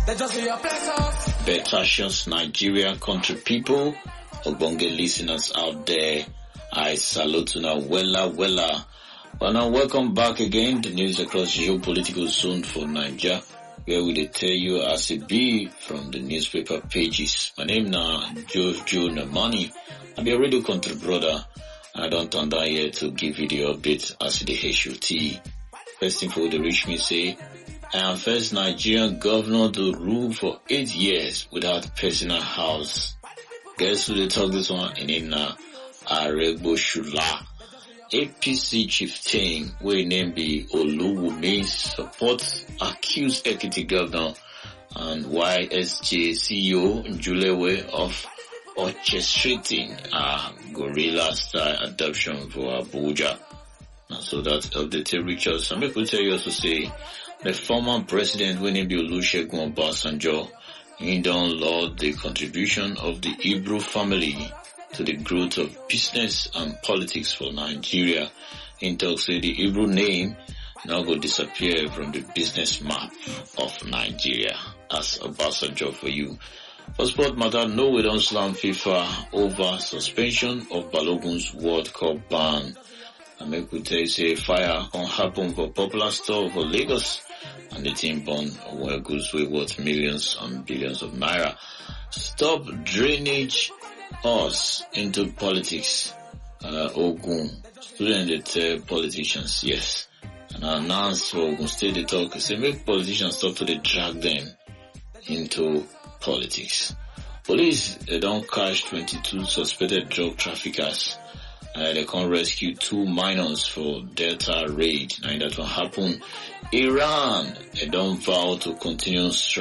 They just be a bless. Betatious Nigeria country people, Ogbonge listeners out there, I salute you now, wella. Well, now welcome back again to news across the geopolitical zone for Nigeria, where we tell you as it be from the newspaper pages. My name now Joe Namani. I'm your radio country brother, and I don't turn down here to give you the updates as the HOT. First thing for the reach me say, I am first Nigerian governor to rule for 8 years without personal house. Guess who they talk this one? In Aregboshula. APC chieftain, where name be Oluwumi, supports accused Ekiti governor and YSJ CEO Njulewe of orchestrating a guerrilla-style adoption for Abuja. And so that's updated Richard. Some people tell you also say, the former president, when be Olusegun Obasanjo, he don't laud the contribution of the Ibro family to the growth of business and politics for Nigeria. In talks say the Ibro name now go disappear from the business map of Nigeria. As Obasanjo for you. For sport matter, Norway don't slam FIFA over suspension of Balogun's World Cup ban. And make we tell you say fire can happen for popular store for Lagos, and the team burn where goods way worth millions and billions of naira. Stop drainage us into politics. Ogun student they tell politicians yes, and announce for Ogun State they talk say make politicians stop to drag them into politics. Police they don't catch 22 suspected drug traffickers. They can rescue 2 minors for Delta raid. Now that will happen. Iran they don't vow to continue strike.